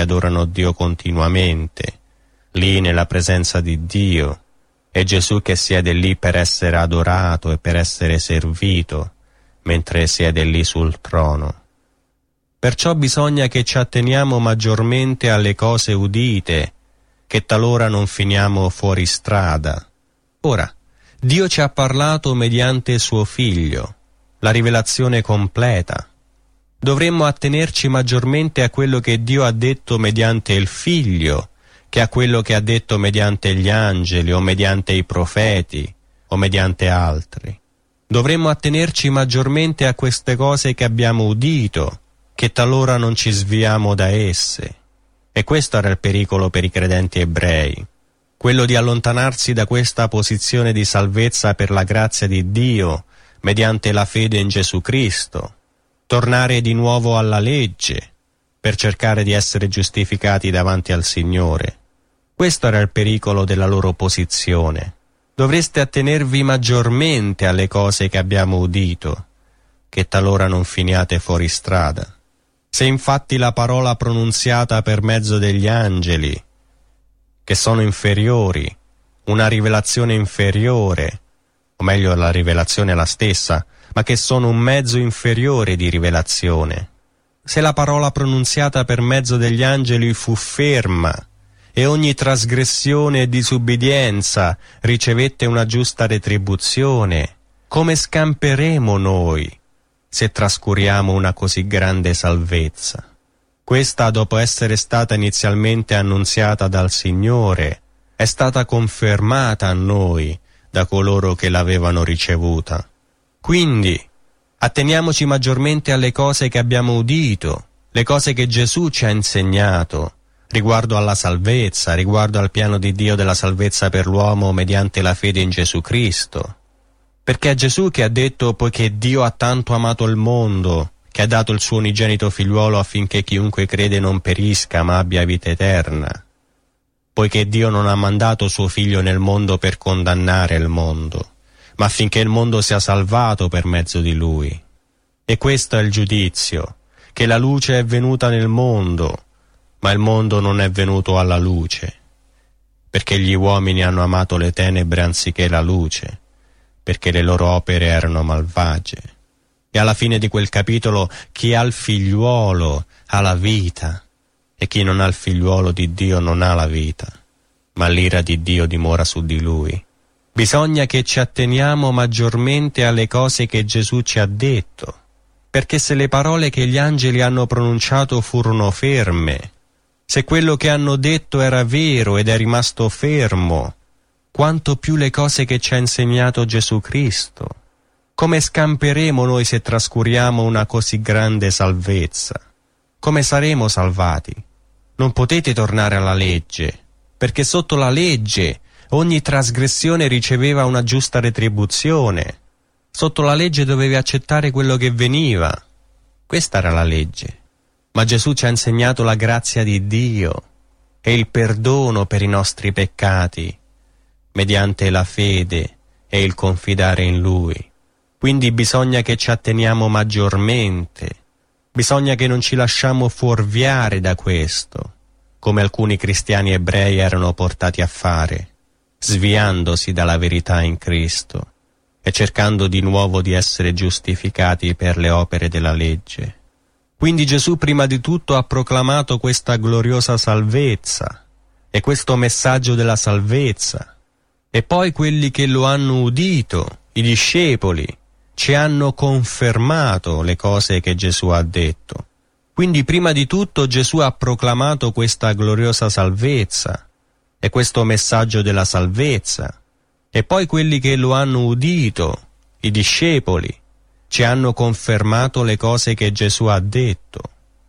adorano Dio continuamente, lì nella presenza di Dio, e Gesù che siede lì per essere adorato e per essere servito, mentre siede lì sul trono. Perciò bisogna che ci atteniamo maggiormente alle cose udite, che talora non finiamo fuori strada. Ora, Dio ci ha parlato mediante suo Figlio, la rivelazione completa. Dovremmo attenerci maggiormente a quello che Dio ha detto mediante il Figlio, che a quello che ha detto mediante gli angeli o mediante i profeti o mediante altri. Dovremmo attenerci maggiormente a queste cose che abbiamo udito, che talora non ci sviamo da esse. E questo era il pericolo per i credenti ebrei, quello di allontanarsi da questa posizione di salvezza per la grazia di Dio, mediante la fede in Gesù Cristo, tornare di nuovo alla legge, per cercare di essere giustificati davanti al Signore. Questo era il pericolo della loro posizione. Dovreste attenervi maggiormente alle cose che abbiamo udito, che talora non finiate fuori strada. Se infatti la parola pronunziata per mezzo degli angeli, che sono inferiori, una rivelazione inferiore, o meglio la rivelazione è la stessa, ma che sono un mezzo inferiore di rivelazione. Se la parola pronunziata per mezzo degli angeli fu ferma, e ogni trasgressione e disubbidienza ricevette una giusta retribuzione, come scamperemo noi se trascuriamo una così grande salvezza? Questa, dopo essere stata inizialmente annunziata dal Signore, è stata confermata a noi da coloro che l'avevano ricevuta. Quindi, atteniamoci maggiormente alle cose che abbiamo udito, le cose che Gesù ci ha insegnato, riguardo alla salvezza, riguardo al piano di Dio della salvezza per l'uomo mediante la fede in Gesù Cristo. Perché è Gesù che ha detto: poiché Dio ha tanto amato il mondo, che ha dato il suo unigenito figliuolo affinché chiunque crede non perisca ma abbia vita eterna. Poiché Dio non ha mandato suo figlio nel mondo per condannare il mondo, ma affinché il mondo sia salvato per mezzo di lui. E questo è il giudizio, che la luce è venuta nel mondo, ma il mondo non è venuto alla luce, perché gli uomini hanno amato le tenebre anziché la luce, perché le loro opere erano malvagie. E alla fine di quel capitolo: chi ha il figliuolo ha la vita, e chi non ha il figliuolo di Dio non ha la vita, ma l'ira di Dio dimora su di lui. Bisogna che ci atteniamo maggiormente alle cose che Gesù ci ha detto, perché se le parole che gli angeli hanno pronunciato furono ferme, se quello che hanno detto era vero ed è rimasto fermo, quanto più le cose che ci ha insegnato Gesù Cristo. Come scamperemo noi se trascuriamo una così grande salvezza? Come saremo salvati? Non potete tornare alla legge, perché sotto la legge ogni trasgressione riceveva una giusta retribuzione. Sotto la legge dovevi accettare quello che veniva. Questa era la legge. Ma Gesù ci ha insegnato la grazia di Dio e il perdono per i nostri peccati, mediante la fede e il confidare in Lui. Quindi bisogna che ci atteniamo maggiormente, bisogna che non ci lasciamo fuorviare da questo, come alcuni cristiani ebrei erano portati a fare, sviandosi dalla verità in Cristo e cercando di nuovo di essere giustificati per le opere della legge. Quindi Gesù prima di tutto ha proclamato questa gloriosa salvezza e questo messaggio della salvezza, e poi quelli che lo hanno udito, i discepoli, ci hanno confermato le cose che Gesù ha detto. Quindi prima di tutto Gesù ha proclamato questa gloriosa salvezza e questo messaggio della salvezza, e poi quelli che lo hanno udito, i discepoli, ci hanno confermato le cose che Gesù ha detto.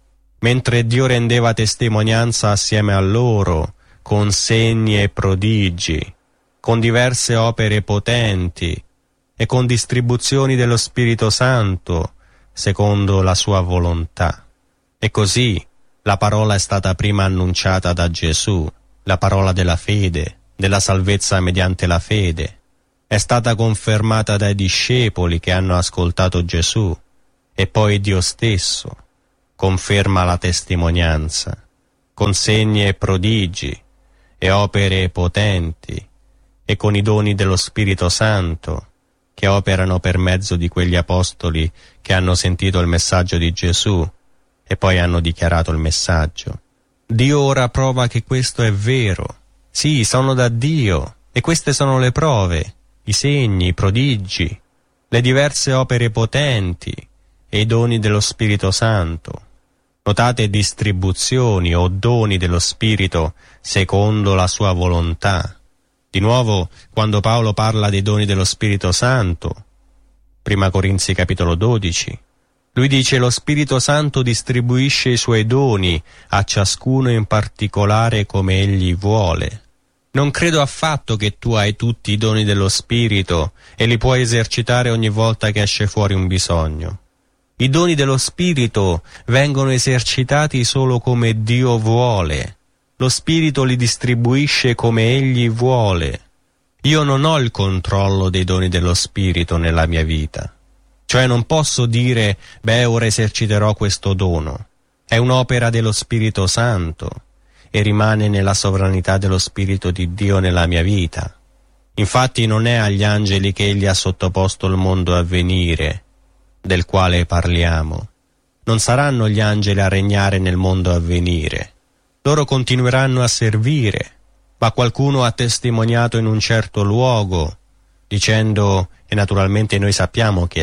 Mentre Dio rendeva testimonianza assieme a loro, con segni e prodigi, con diverse opere potenti e con distribuzioni dello Spirito Santo, secondo la sua volontà. E così la parola è stata prima annunciata da Gesù, la parola della fede, della salvezza mediante la fede. È stata confermata dai discepoli che hanno ascoltato Gesù, e poi Dio stesso conferma la testimonianza con segni e prodigi e opere potenti, e con i doni dello Spirito Santo, che operano per mezzo di quegli apostoli che hanno sentito il messaggio di Gesù e poi hanno dichiarato il messaggio. Dio ora prova che questo è vero. Sì, sono da Dio, e queste sono le prove, i segni, i prodigi, le diverse opere potenti e i doni dello Spirito Santo. Notate distribuzioni o doni dello Spirito secondo la sua volontà. Di nuovo, quando Paolo parla dei doni dello Spirito Santo, 1 Corinzi capitolo 12, lui dice: lo Spirito Santo distribuisce i suoi doni a ciascuno in particolare come egli vuole. Non credo affatto che tu hai tutti i doni dello Spirito e li puoi esercitare ogni volta che esce fuori un bisogno. I doni dello Spirito vengono esercitati solo come Dio vuole. Lo Spirito li distribuisce come Egli vuole. Io non ho il controllo dei doni dello Spirito nella mia vita. Cioè non posso dire, ora eserciterò questo dono. È un'opera dello Spirito Santo e rimane nella sovranità dello Spirito di Dio nella mia vita. Infatti non è agli angeli che Egli ha sottoposto il mondo a venire, del quale parliamo. Non saranno gli angeli a regnare nel mondo a venire. Loro continueranno a servire, ma qualcuno ha testimoniato in un certo luogo, dicendo, e naturalmente noi sappiamo chi è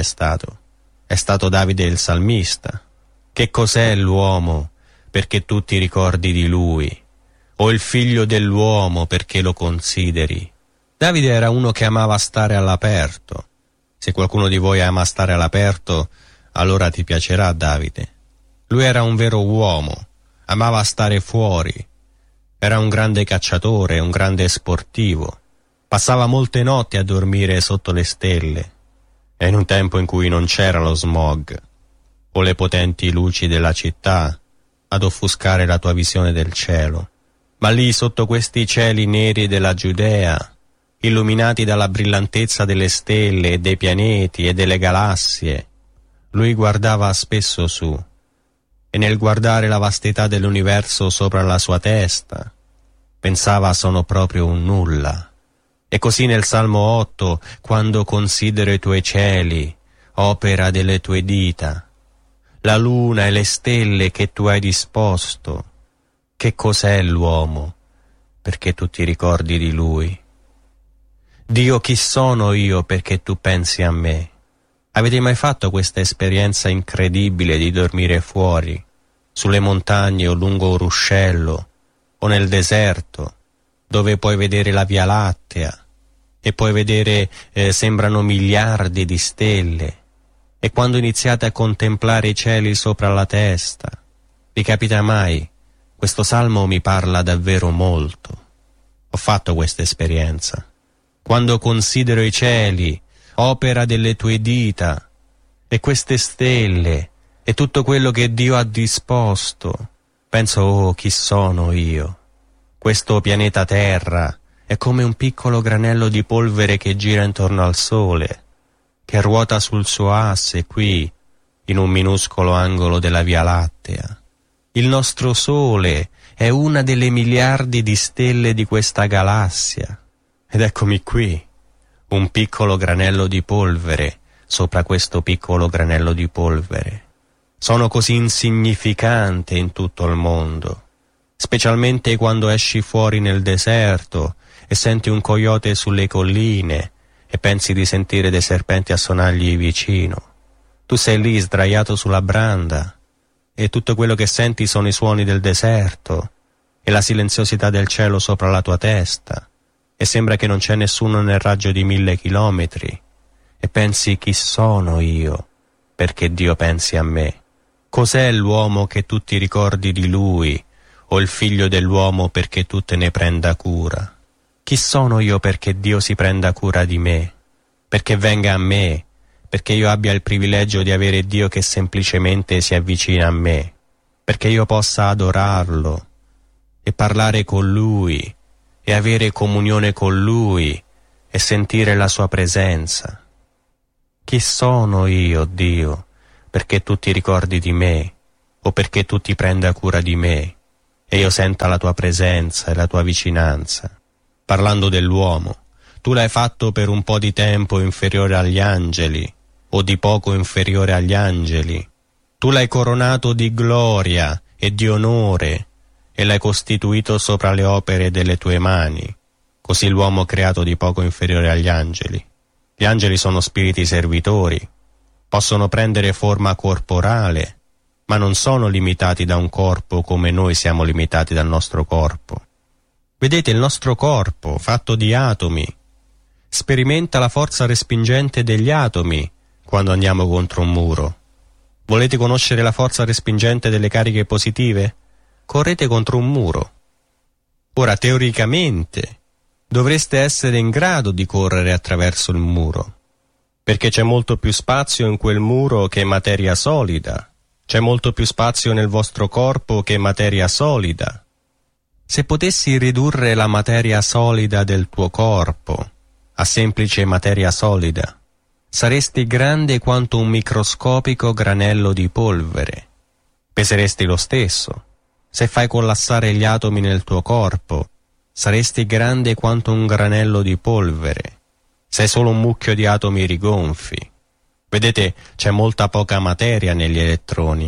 stato Davide il salmista. Che cos'è l'uomo perché tu ti ricordi di lui, o il figlio dell'uomo perché lo consideri? Davide era uno che amava stare all'aperto. Se qualcuno di voi ama stare all'aperto, allora ti piacerà Davide. Lui era un vero uomo. Amava stare fuori, era un grande cacciatore, un grande sportivo, passava molte notti a dormire sotto le stelle, e in un tempo in cui non c'era lo smog o le potenti luci della città ad offuscare la tua visione del cielo. Ma lì sotto questi cieli neri della Giudea, illuminati dalla brillantezza delle stelle e dei pianeti e delle galassie, lui guardava spesso su. E nel guardare la vastità dell'universo sopra la sua testa, pensava sono proprio un nulla. E così nel Salmo 8, quando considero i tuoi cieli, opera delle tue dita, la luna e le stelle che tu hai disposto, che cos'è l'uomo perché tu ti ricordi di lui? Dio, chi sono io perché tu pensi a me? Avete mai fatto questa esperienza incredibile di dormire fuori, sulle montagne o lungo un ruscello, o nel deserto, dove puoi vedere la Via Lattea, e puoi vedere, sembrano miliardi di stelle, e quando iniziate a contemplare i cieli sopra la testa, vi capita mai? Questo salmo mi parla davvero molto. Ho fatto questa esperienza. Quando considero i cieli, opera delle tue dita, e queste stelle, e tutto quello che Dio ha disposto, penso, chi sono io? Questo pianeta Terra è come un piccolo granello di polvere che gira intorno al Sole, che ruota sul suo asse qui, in un minuscolo angolo della Via Lattea. Il nostro Sole è una delle miliardi di stelle di questa galassia. Ed eccomi qui, un piccolo granello di polvere sopra questo piccolo granello di polvere. Sono così insignificante in tutto il mondo, specialmente quando esci fuori nel deserto e senti un coyote sulle colline e pensi di sentire dei serpenti a sonagli vicino. Tu sei lì sdraiato sulla branda e tutto quello che senti sono i suoni del deserto e la silenziosità del cielo sopra la tua testa, e sembra che non c'è nessuno nel raggio di 1000 chilometri, e pensi, chi sono io perché Dio pensi a me? Cos'è l'uomo che tu ti ricordi di lui, o il figlio dell'uomo perché tu te ne prenda cura? Chi sono io perché Dio si prenda cura di me? Perché venga a me, perché io abbia il privilegio di avere Dio che semplicemente si avvicina a me, perché io possa adorarlo e parlare con Lui e avere comunione con Lui e sentire la Sua presenza. Chi sono io, Dio, perché tu ti ricordi di me, o perché tu ti prenda cura di me e io senta la tua presenza e la tua vicinanza. Parlando dell'uomo, tu l'hai fatto per un po' di tempo inferiore agli angeli, o di poco inferiore agli angeli. Tu l'hai coronato di gloria e di onore, e l'hai costituito sopra le opere delle tue mani. Così l'uomo creato di poco inferiore agli angeli. Gli angeli sono spiriti servitori, possono prendere forma corporale, ma non sono limitati da un corpo come noi siamo limitati dal nostro corpo. Vedete, il nostro corpo, fatto di atomi, sperimenta la forza respingente degli atomi quando andiamo contro un muro. Volete conoscere la forza respingente delle cariche positive? Correte contro un muro. Ora, teoricamente, dovreste essere in grado di correre attraverso il muro, perché c'è molto più spazio in quel muro che materia solida. C'è molto più spazio nel vostro corpo che materia solida. Se potessi ridurre la materia solida del tuo corpo a semplice materia solida, saresti grande quanto un microscopico granello di polvere. Peseresti lo stesso. Se fai collassare gli atomi nel tuo corpo, saresti grande quanto un granello di polvere. Sei solo un mucchio di atomi rigonfi. Vedete, c'è molta poca materia negli elettroni.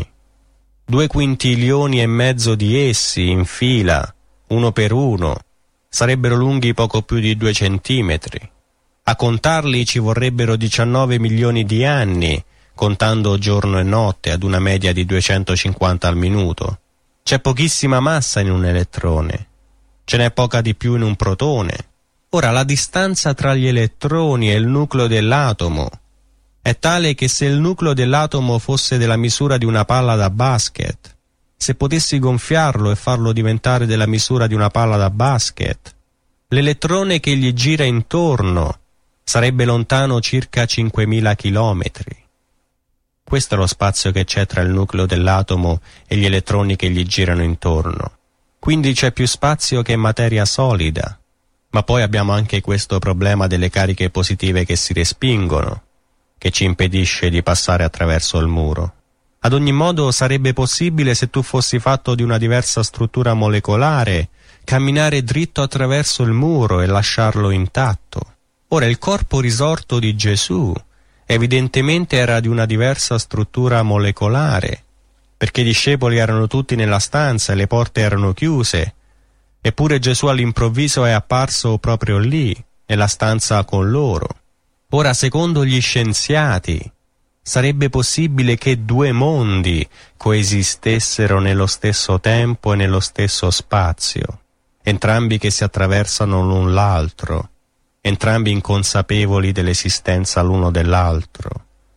2 quintilioni e mezzo di essi in fila, uno per uno, sarebbero lunghi poco più di 2 centimetri. A contarli ci vorrebbero 19 milioni di anni, contando giorno e notte ad una media di 250 al minuto. C'è pochissima massa in un elettrone. Ce n'è poca di più in un protone. Ora, la distanza tra gli elettroni e il nucleo dell'atomo è tale che se il nucleo dell'atomo fosse della misura di una palla da basket, se potessi gonfiarlo e farlo diventare della misura di una palla da basket, l'elettrone che gli gira intorno sarebbe lontano circa 5.000 chilometri. Questo è lo spazio che c'è tra il nucleo dell'atomo e gli elettroni che gli girano intorno. Quindi c'è più spazio che materia solida. Ma poi abbiamo anche questo problema delle cariche positive che si respingono, che ci impedisce di passare attraverso il muro. Ad ogni modo sarebbe possibile, se tu fossi fatto di una diversa struttura molecolare, camminare dritto attraverso il muro e lasciarlo intatto. Ora, il corpo risorto di Gesù evidentemente era di una diversa struttura molecolare, perché i discepoli erano tutti nella stanza e le porte erano chiuse, eppure Gesù all'improvviso è apparso proprio lì, nella stanza con loro. Ora, secondo gli scienziati, sarebbe possibile che 2 mondi coesistessero nello stesso tempo e nello stesso spazio, entrambi che si attraversano l'un l'altro, entrambi inconsapevoli dell'esistenza l'uno dell'altro,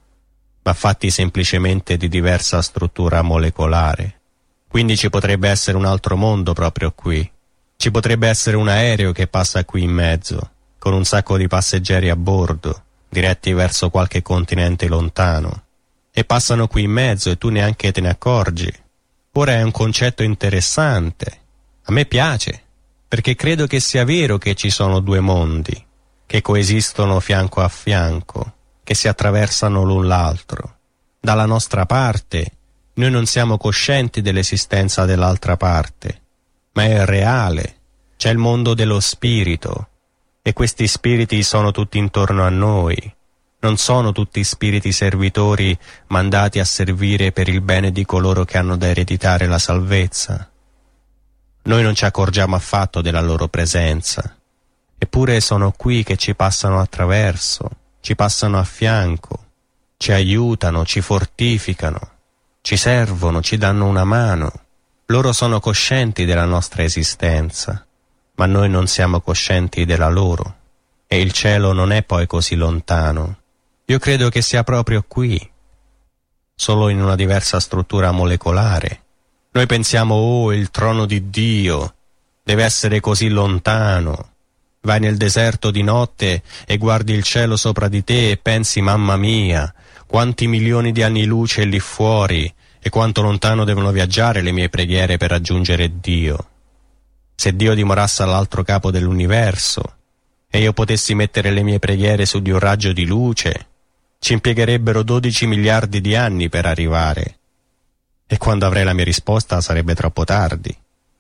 ma fatti semplicemente di diversa struttura molecolare. Quindi ci potrebbe essere un altro mondo proprio qui. Ci potrebbe essere un aereo che passa qui in mezzo, con un sacco di passeggeri a bordo, diretti verso qualche continente lontano, e passano qui in mezzo e tu neanche te ne accorgi. Ora è un concetto interessante. A me piace, perché credo che sia vero che ci sono 2 mondi, che coesistono fianco a fianco, che si attraversano l'un l'altro. Dalla nostra parte, noi non siamo coscienti dell'esistenza dell'altra parte, ma è reale. C'è il mondo dello spirito, e questi spiriti sono tutti intorno a noi. Non sono tutti spiriti servitori mandati a servire per il bene di coloro che hanno da ereditare la salvezza. Noi non ci accorgiamo affatto della loro presenza, eppure sono qui che ci passano attraverso, ci passano a fianco, ci aiutano, ci fortificano, ci servono, ci danno una mano. Loro sono coscienti della nostra esistenza, ma noi non siamo coscienti della loro, e il cielo non è poi così lontano. Io credo che sia proprio qui, solo in una diversa struttura molecolare. Noi pensiamo, oh, il trono di Dio deve essere così lontano. Vai nel deserto di notte e guardi il cielo sopra di te e pensi, mamma mia, quanti milioni di anni luce lì fuori e quanto lontano devono viaggiare le mie preghiere per raggiungere Dio. Se Dio dimorasse all'altro capo dell'universo e io potessi mettere le mie preghiere su di un raggio di luce, ci impiegherebbero 12 miliardi di anni per arrivare. E quando avrei la mia risposta sarebbe troppo tardi.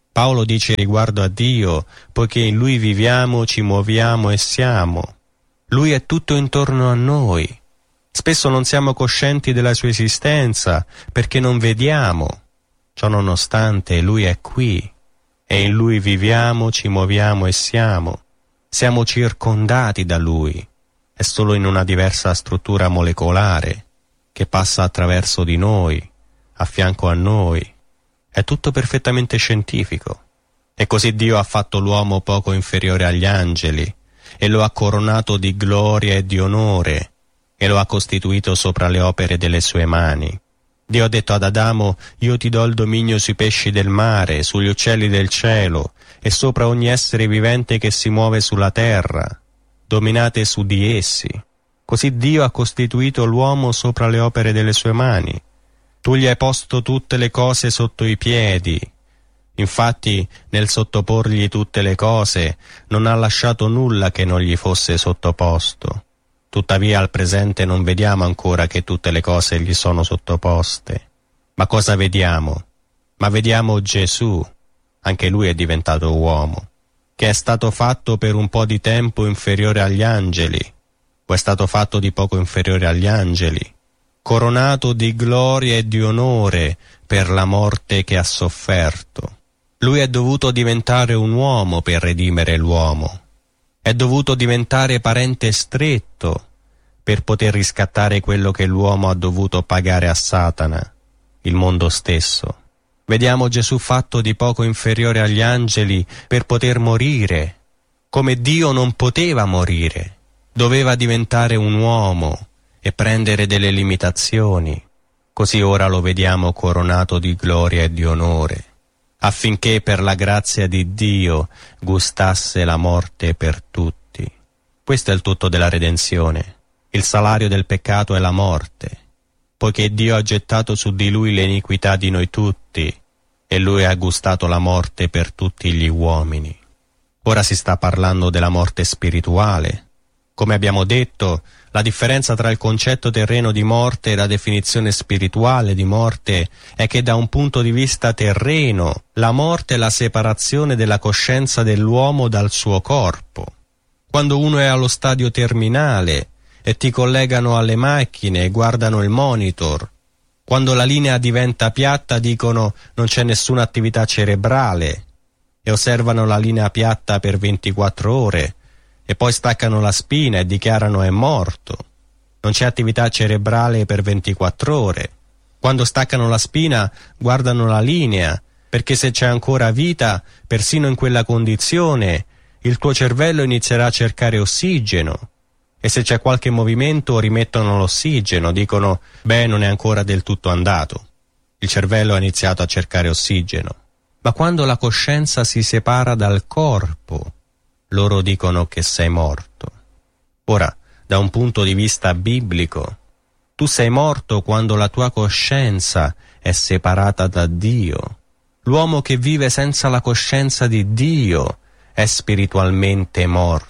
Paolo dice riguardo a Dio, poiché in Lui viviamo, ci muoviamo e siamo. Lui è tutto intorno a noi. Spesso non siamo coscienti della sua esistenza, perché non vediamo. Ciò nonostante, Lui è qui, e in Lui viviamo, ci muoviamo e siamo. Siamo circondati da Lui. È solo in una diversa struttura molecolare, che passa attraverso di noi, a fianco a noi. È tutto perfettamente scientifico. E così Dio ha fatto l'uomo poco inferiore agli angeli, e lo ha coronato di gloria e di onore, e lo ha costituito sopra le opere delle sue mani. Dio ha detto ad Adamo: io ti do il dominio sui pesci del mare, sugli uccelli del cielo, e sopra ogni essere vivente che si muove sulla terra. Dominate su di essi. Così Dio ha costituito l'uomo sopra le opere delle sue mani. Tu gli hai posto tutte le cose sotto i piedi. Infatti, nel sottoporgli tutte le cose, non ha lasciato nulla che non gli fosse sottoposto. Tuttavia al presente non vediamo ancora che tutte le cose gli sono sottoposte. Ma cosa vediamo? Ma vediamo Gesù, anche lui è diventato uomo, che è stato fatto per un po' di tempo inferiore agli angeli, o è stato fatto di poco inferiore agli angeli, coronato di gloria e di onore per la morte che ha sofferto. Lui è dovuto diventare un uomo per redimere l'uomo. È dovuto diventare parente stretto per poter riscattare quello che l'uomo ha dovuto pagare a Satana, il mondo stesso. Vediamo Gesù fatto di poco inferiore agli angeli per poter morire. Come Dio non poteva morire, doveva diventare un uomo e prendere delle limitazioni. Così ora lo vediamo coronato di gloria e di onore, affinché per la grazia di Dio gustasse la morte per tutti. Questo è il tutto della redenzione. Il salario del peccato è la morte, poiché Dio ha gettato su di Lui l'iniquità di noi tutti, e Lui ha gustato la morte per tutti gli uomini. Ora si sta parlando della morte spirituale. Come abbiamo detto, la differenza tra il concetto terreno di morte e la definizione spirituale di morte è che da un punto di vista terreno, la morte è la separazione della coscienza dell'uomo dal suo corpo. Quando uno è allo stadio terminale e ti collegano alle macchine e guardano il monitor, quando la linea diventa piatta dicono non c'è nessuna attività cerebrale e osservano la linea piatta per 24 ore e poi staccano la spina e dichiarano è morto. Non c'è attività cerebrale per 24 ore. Quando staccano la spina guardano la linea, perché se c'è ancora vita, persino in quella condizione, il tuo cervello inizierà a cercare ossigeno. E se c'è qualche movimento rimettono l'ossigeno, dicono beh, non è ancora del tutto andato. Il cervello ha iniziato a cercare ossigeno. Ma quando la coscienza si separa dal corpo, loro dicono che sei morto. Ora, da un punto di vista biblico, tu sei morto quando la tua coscienza è separata da Dio. L'uomo che vive senza la coscienza di Dio è spiritualmente morto.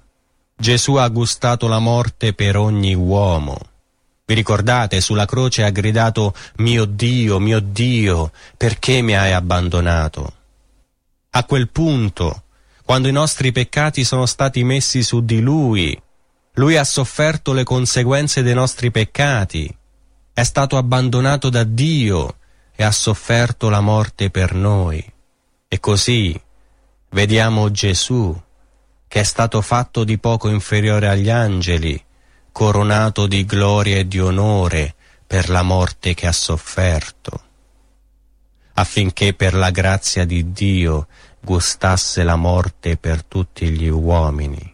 Gesù ha gustato la morte per ogni uomo. Vi ricordate, sulla croce ha gridato mio Dio, perché mi hai abbandonato? A quel punto, quando i nostri peccati sono stati messi su di Lui ha sofferto le conseguenze dei nostri peccati, è stato abbandonato da Dio e ha sofferto la morte per noi. E così vediamo Gesù, che è stato fatto di poco inferiore agli angeli, coronato di gloria e di onore per la morte che ha sofferto, affinché per la grazia di Dio gustasse la morte per tutti gli uomini.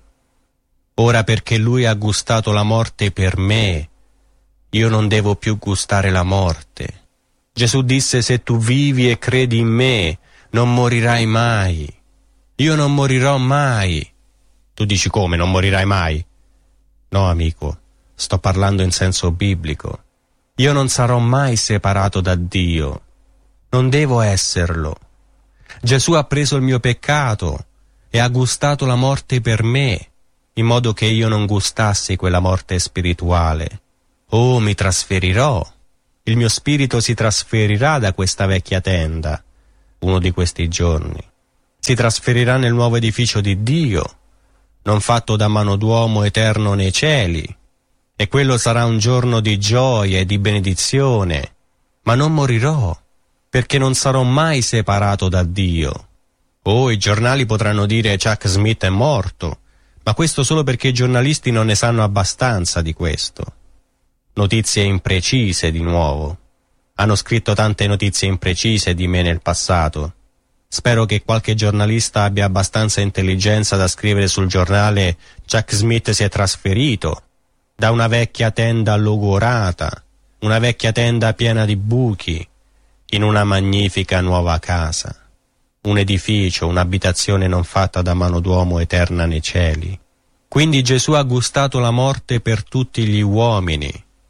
Ora perché Lui ha gustato la morte per me, io non devo più gustare la morte. Gesù disse: se tu vivi e credi in me, non morirai mai. Io non morirò mai. Tu dici come, non morirai mai? No, amico, sto parlando in senso biblico. Io non sarò mai separato da Dio. Non devo esserlo. Gesù ha preso il mio peccato e ha gustato la morte per me, in modo che io non gustassi quella morte spirituale. Oh, mi trasferirò. Il mio spirito si trasferirà da questa vecchia tenda. uno di questi giorni. Si trasferirà nel nuovo edificio di Dio, non fatto da mano d'uomo, eterno nei cieli, e quello sarà un giorno di gioia e di benedizione, ma non morirò, perché non sarò mai separato da Dio. Oh, i giornali potranno dire Chuck Smith è morto, ma questo solo perché i giornalisti non ne sanno abbastanza di questo. Notizie imprecise di nuovo. Hanno scritto tante notizie imprecise di me nel passato. Spero che qualche giornalista abbia abbastanza intelligenza da scrivere sul giornale Chuck Smith si è trasferito da una vecchia tenda logorata, una vecchia tenda piena di buchi, in una magnifica nuova casa. Un edificio, un'abitazione non fatta da mano d'uomo, eterna nei cieli. Quindi Gesù ha gustato la morte per tutti gli uomini,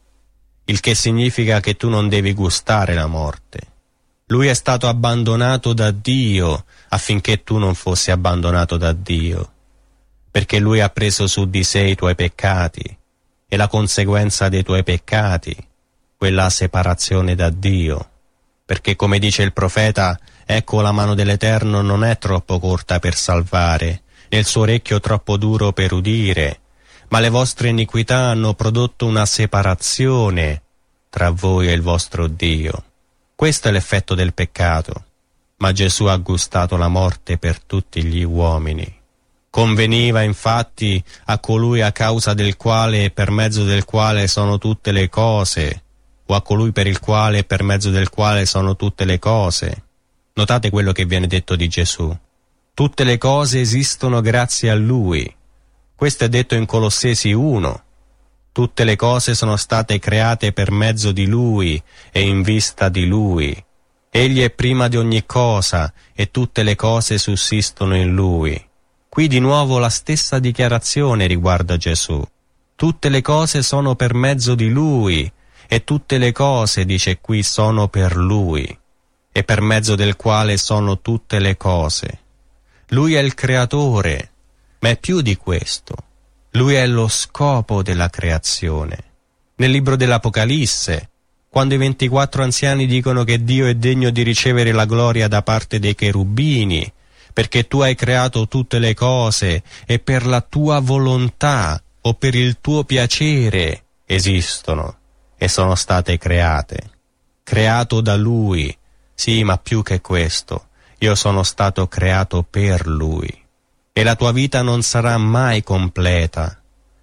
il che significa che tu non devi gustare la morte. Lui è stato abbandonato da Dio affinché tu non fossi abbandonato da Dio, perché Lui ha preso su di sé i tuoi peccati e la conseguenza dei tuoi peccati, quella separazione da Dio, perché come dice il profeta, ecco la mano dell'Eterno non è troppo corta per salvare, né il suo orecchio troppo duro per udire, ma le vostre iniquità hanno prodotto una separazione tra voi e il vostro Dio. Questo è l'effetto del peccato, ma Gesù ha gustato la morte per tutti gli uomini. Conveniva infatti a colui a causa del quale e per mezzo del quale sono tutte le cose, o a colui per il quale e per mezzo del quale sono tutte le cose. Notate quello che viene detto di Gesù. Tutte le cose esistono grazie a Lui. Questo è detto in Colossesi 1. Tutte le cose sono state create per mezzo di Lui e in vista di Lui. Egli è prima di ogni cosa e tutte le cose sussistono in Lui. Qui di nuovo la stessa dichiarazione riguarda Gesù. Tutte le cose sono per mezzo di Lui e tutte le cose, dice qui, sono per Lui e per mezzo del quale sono tutte le cose. Lui è il creatore, ma è più di questo. Lui è lo scopo della creazione. Nel libro dell'Apocalisse, quando i 24 anziani dicono che Dio è degno di ricevere la gloria da parte dei cherubini, perché tu hai creato tutte le cose e per la tua volontà o per il tuo piacere esistono e sono state create. Creato da Lui, sì, ma più che questo, io sono stato creato per Lui. E la tua vita non sarà mai completa,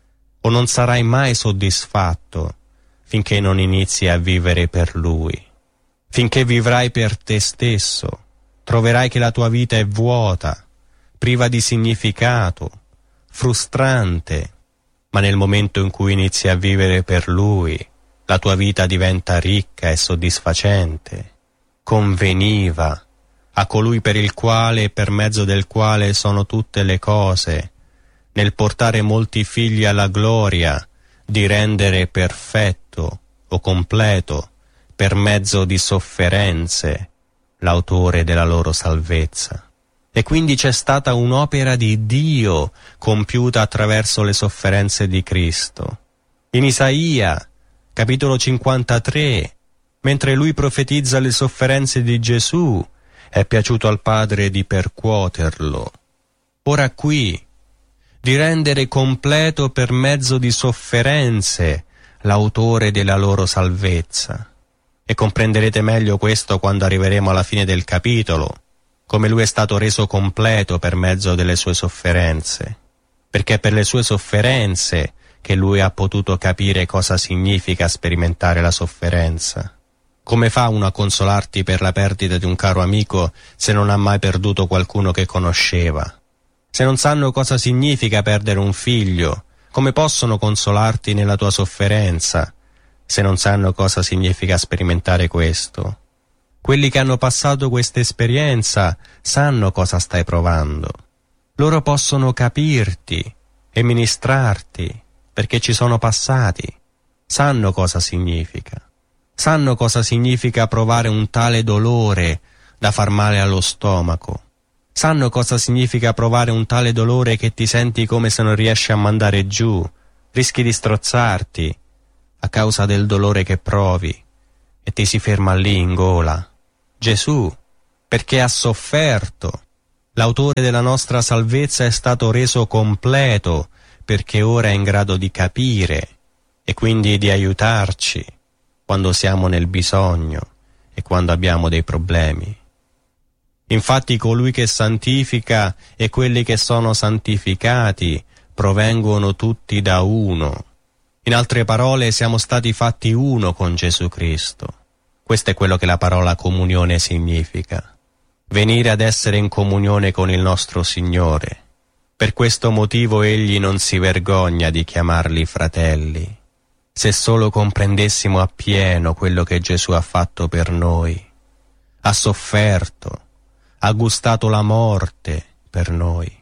o non sarai mai soddisfatto finché non inizi a vivere per Lui. Finché vivrai per te stesso, troverai che la tua vita è vuota, priva di significato, frustrante, ma nel momento in cui inizi a vivere per Lui, la tua vita diventa ricca e soddisfacente. Conveniva a colui per il quale e per mezzo del quale sono tutte le cose, nel portare molti figli alla gloria, di rendere perfetto o completo, per mezzo di sofferenze, l'autore della loro salvezza. E quindi c'è stata un'opera di Dio compiuta attraverso le sofferenze di Cristo. In Isaia, capitolo 53, mentre lui profetizza le sofferenze di Gesù, è piaciuto al Padre di percuoterlo. Ora qui, di rendere completo per mezzo di sofferenze l'autore della loro salvezza. E comprenderete meglio questo quando arriveremo alla fine del capitolo, come lui è stato reso completo per mezzo delle sue sofferenze. Perché è per le sue sofferenze che lui ha potuto capire cosa significa sperimentare la sofferenza. Come fa uno a consolarti per la perdita di un caro amico se non ha mai perduto qualcuno che conosceva? Se non sanno cosa significa perdere un figlio, come possono consolarti nella tua sofferenza se non sanno cosa significa sperimentare questo? Quelli che hanno passato questa esperienza sanno cosa stai provando. Loro possono capirti e ministrarti perché ci sono passati. Sanno cosa significa. Sanno cosa significa provare un tale dolore da far male allo stomaco. Sanno cosa significa provare un tale dolore che ti senti come se non riesci a mandare giù, rischi di strozzarti a causa del dolore che provi e ti si ferma lì in gola. Gesù perché ha sofferto. L'autore della nostra salvezza è stato reso completo, perché ora è in grado di capire e quindi di aiutarci quando siamo nel bisogno e quando abbiamo dei problemi. Infatti colui che santifica e quelli che sono santificati provengono tutti da uno. In altre parole, siamo stati fatti uno con Gesù Cristo. Questo è quello che la parola comunione significa. Venire ad essere in comunione con il nostro Signore. Per questo motivo Egli non si vergogna di chiamarli fratelli. Se solo comprendessimo appieno quello che Gesù ha fatto per noi. Ha sofferto, ha gustato la morte per noi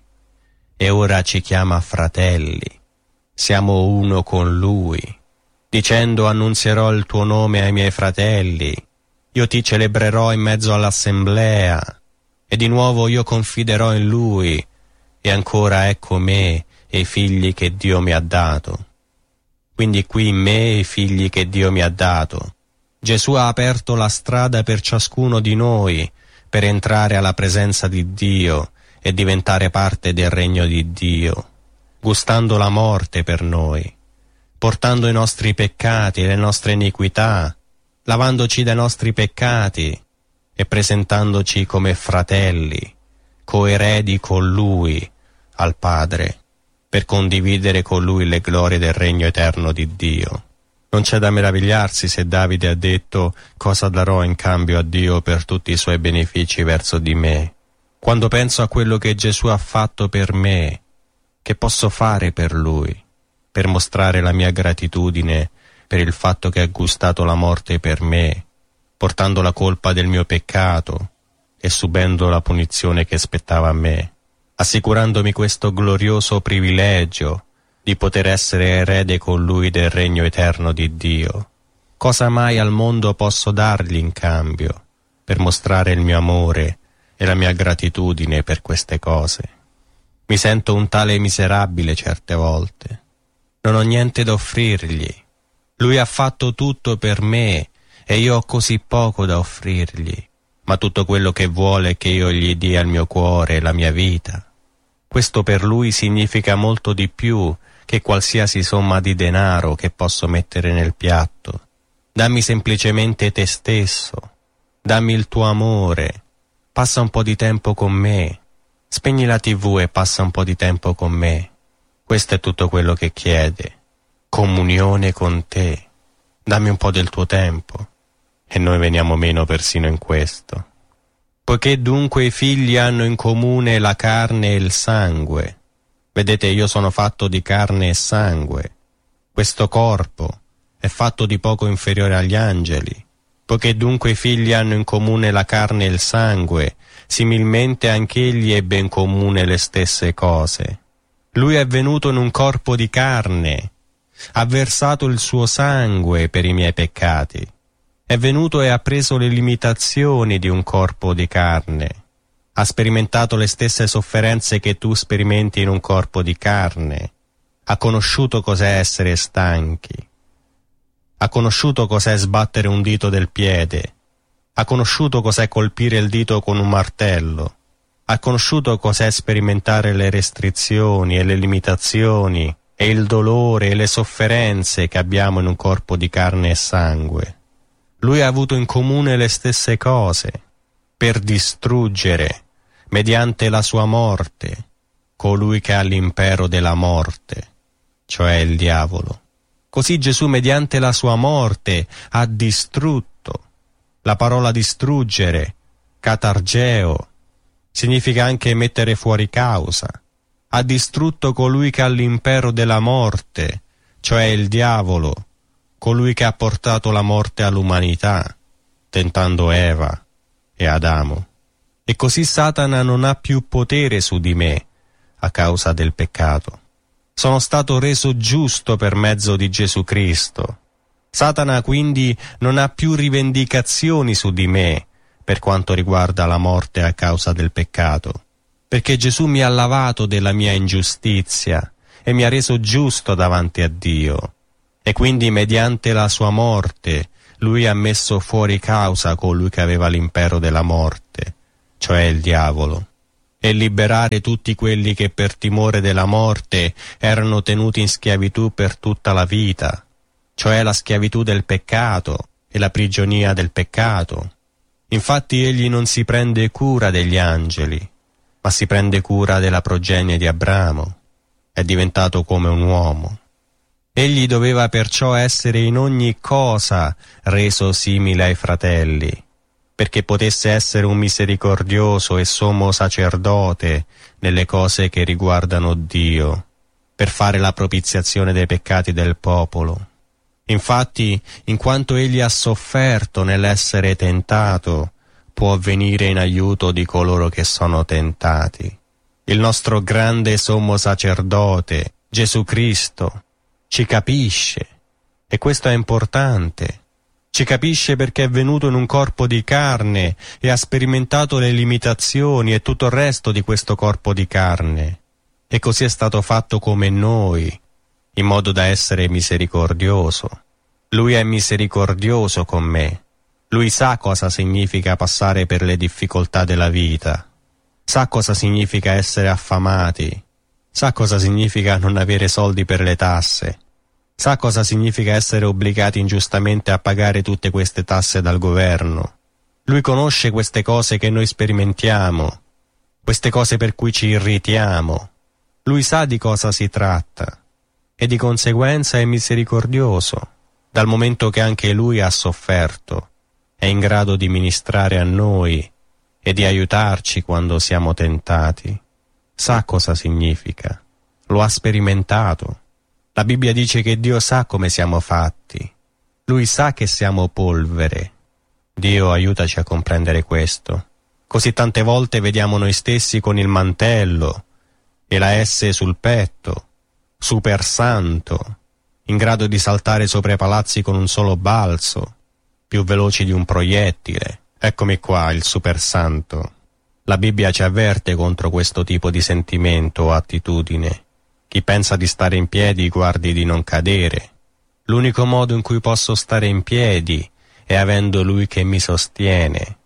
e ora ci chiama fratelli. Siamo uno con Lui, dicendo annunzierò il tuo nome ai miei fratelli, io ti celebrerò in mezzo all'assemblea e di nuovo io confiderò in Lui e ancora ecco me e i figli che Dio mi ha dato. Quindi qui me e i figli che Dio mi ha dato. Gesù ha aperto la strada per ciascuno di noi per entrare alla presenza di Dio e diventare parte del regno di Dio, gustando la morte per noi, portando i nostri peccati e le nostre iniquità, lavandoci dai nostri peccati e presentandoci come fratelli, coeredi con Lui al Padre, per condividere con Lui le glorie del regno eterno di Dio. Non c'è da meravigliarsi se Davide ha detto: cosa darò in cambio a Dio per tutti i suoi benefici verso di me? Quando penso a quello che Gesù ha fatto per me, che posso fare per Lui, per mostrare la mia gratitudine per il fatto che ha gustato la morte per me, portando la colpa del mio peccato e subendo la punizione che spettava a me, assicurandomi questo glorioso privilegio di poter essere erede con Lui del regno eterno di Dio. Cosa mai al mondo posso dargli in cambio per mostrare il mio amore e la mia gratitudine per queste cose? Mi sento un tale miserabile certe volte. Non ho niente da offrirgli. Lui ha fatto tutto per me e io ho così poco da offrirgli, ma tutto quello che vuole è che io gli dia il mio cuore e la mia vita. Questo per Lui significa molto di più che qualsiasi somma di denaro che posso mettere nel piatto. Dammi semplicemente te stesso, dammi il tuo amore, passa un po' di tempo con me, spegni la TV e passa un po' di tempo con me. Questo è tutto quello che chiede, comunione con te, dammi un po' del tuo tempo. E noi veniamo meno persino in questo. Poiché dunque i figli hanno in comune la carne e il sangue. Vedete, io sono fatto di carne e sangue. Questo corpo è fatto di poco inferiore agli angeli. Poiché dunque i figli hanno in comune la carne e il sangue, similmente anch'egli ebbe in comune le stesse cose. Lui è venuto in un corpo di carne, ha versato il suo sangue per i miei peccati. È venuto e ha preso le limitazioni di un corpo di carne. Ha sperimentato le stesse sofferenze che tu sperimenti in un corpo di carne. Ha conosciuto cos'è essere stanchi. Ha conosciuto cos'è sbattere un dito del piede. Ha conosciuto cos'è colpire il dito con un martello. Ha conosciuto cos'è sperimentare le restrizioni e le limitazioni e il dolore e le sofferenze che abbiamo in un corpo di carne e sangue. Lui ha avuto in comune le stesse cose per distruggere, mediante la sua morte, colui che ha l'impero della morte, cioè il diavolo. Così Gesù mediante la sua morte ha distrutto. La parola distruggere, katargeo, significa anche mettere fuori causa. Ha distrutto colui che ha l'impero della morte, cioè il diavolo, colui che ha portato la morte all'umanità, tentando Eva e Adamo. E così Satana non ha più potere su di me a causa del peccato. Sono stato reso giusto per mezzo di Gesù Cristo. Satana quindi non ha più rivendicazioni su di me per quanto riguarda la morte a causa del peccato, perché Gesù mi ha lavato della mia ingiustizia e mi ha reso giusto davanti a Dio. E quindi mediante la sua morte Lui ha messo fuori causa colui che aveva l'impero della morte, cioè il diavolo, e liberare tutti quelli che per timore della morte erano tenuti in schiavitù per tutta la vita, cioè la schiavitù del peccato e la prigionia del peccato. Infatti egli non si prende cura degli angeli, ma si prende cura della progenie di Abramo. È diventato come un uomo. Egli doveva perciò essere in ogni cosa reso simile ai fratelli, perché potesse essere un misericordioso e sommo sacerdote nelle cose che riguardano Dio, per fare la propiziazione dei peccati del popolo. Infatti, in quanto egli ha sofferto nell'essere tentato, può venire in aiuto di coloro che sono tentati. Il nostro grande sommo sacerdote, Gesù Cristo, ci capisce, e questo è importante. Ci capisce perché è venuto in un corpo di carne e ha sperimentato le limitazioni e tutto il resto di questo corpo di carne, e così è stato fatto come noi, in modo da essere misericordioso. Lui è misericordioso con me. Lui sa cosa significa passare per le difficoltà della vita, sa cosa significa essere affamati, sa cosa significa non avere soldi per le tasse, sa cosa significa essere obbligati ingiustamente a pagare tutte queste tasse dal governo. Lui conosce queste cose che noi sperimentiamo, queste cose per cui ci irritiamo. Lui sa di cosa si tratta e di conseguenza è misericordioso, dal momento che anche lui ha sofferto, è in grado di ministrare a noi e di aiutarci quando siamo tentati. Sa cosa significa, lo ha sperimentato. La Bibbia dice che Dio sa come siamo fatti. Lui sa che siamo polvere. Dio aiutaci a comprendere questo. Così tante volte vediamo noi stessi con il mantello e la S sul petto, super santo, in grado di saltare sopra i palazzi con un solo balzo, più veloci di un proiettile. Eccomi qua, il super santo. La Bibbia ci avverte contro questo tipo di sentimento o attitudine. Chi pensa di stare in piedi guardi di non cadere. L'unico modo in cui posso stare in piedi è avendo Lui che mi sostiene.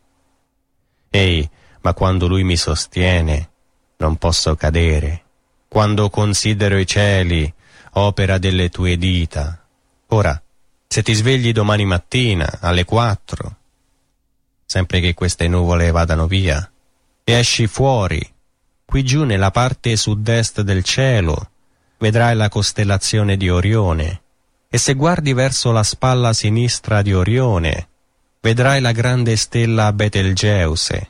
Ehi, ma quando Lui mi sostiene, non posso cadere. Quando considero i cieli, opera delle tue dita. Ora, se ti svegli domani mattina alle 4, sempre che queste nuvole vadano via, e esci fuori, qui giù nella parte sud-est del cielo, vedrai la costellazione di Orione, e se guardi verso la spalla sinistra di Orione, vedrai la grande stella Betelgeuse,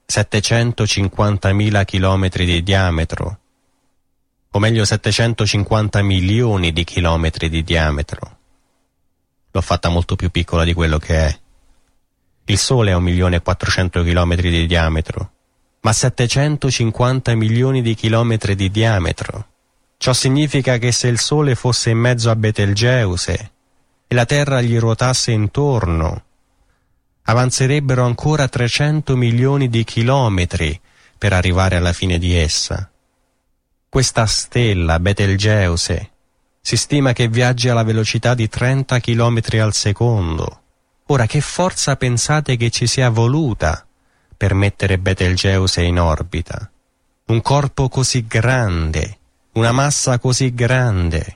750.000 chilometri di diametro, o meglio 750 milioni di chilometri di diametro. L'ho fatta molto più piccola di quello che è. Il Sole è 1.400.000 chilometri di diametro, ma 750 milioni di chilometri di diametro. Ciò significa che se il Sole fosse in mezzo a Betelgeuse e la Terra gli ruotasse intorno, avanzerebbero ancora 300 milioni di chilometri per arrivare alla fine di essa. Questa stella, Betelgeuse, si stima che viaggi alla velocità di 30 chilometri al secondo. Ora, che forza pensate che ci sia voluta per mettere Betelgeuse in orbita? Un corpo così grande, una massa così grande,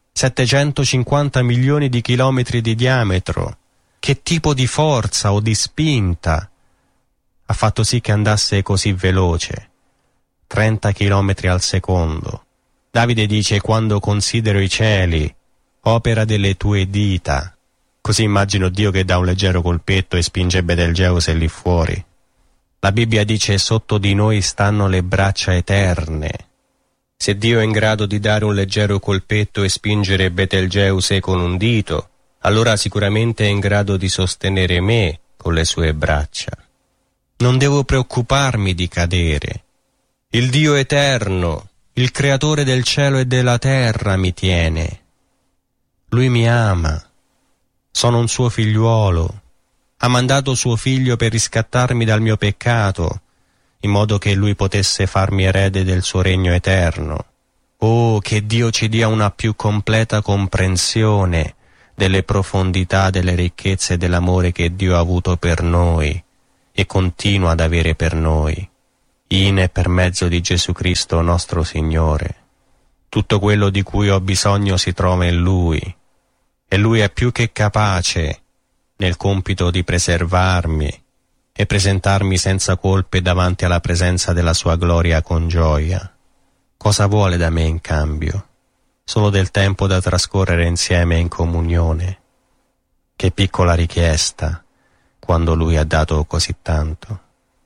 750 milioni di chilometri di diametro. Che tipo di forza o di spinta ha fatto sì che andasse così veloce? 30 chilometri al secondo. Davide dice: quando considero i cieli, opera delle tue dita. Così immagino Dio che dà un leggero colpetto e spinge Betelgeuse lì fuori. La Bibbia dice: sotto di noi stanno le braccia eterne. Se Dio è in grado di dare un leggero colpetto e spingere Betelgeuse con un dito, allora sicuramente è in grado di sostenere me con le sue braccia. Non devo preoccuparmi di cadere. Il Dio eterno, il creatore del cielo e della terra mi tiene. Lui mi ama. Sono un suo figliuolo. Ha mandato suo figlio per riscattarmi dal mio peccato, in modo che lui potesse farmi erede del suo regno eterno. Oh, che Dio ci dia una più completa comprensione delle profondità delle ricchezze dell'amore che Dio ha avuto per noi e continua ad avere per noi, in e per mezzo di Gesù Cristo nostro Signore. Tutto quello di cui ho bisogno si trova in Lui, e Lui è più che capace nel compito di preservarmi e presentarmi senza colpe davanti alla presenza della sua gloria con gioia. Cosa vuole da me in cambio? Solo del tempo da trascorrere insieme in comunione. Che piccola richiesta, quando Lui ha dato così tanto.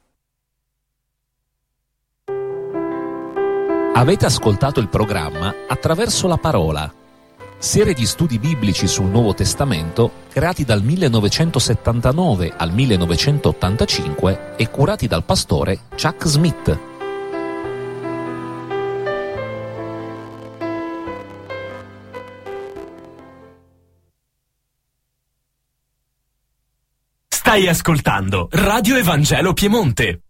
Avete ascoltato il programma Attraverso la Parola, serie di studi biblici sul Nuovo Testamento creati dal 1979 al 1985 e curati dal pastore Chuck Smith. Stai ascoltando Radio Evangelo Piemonte.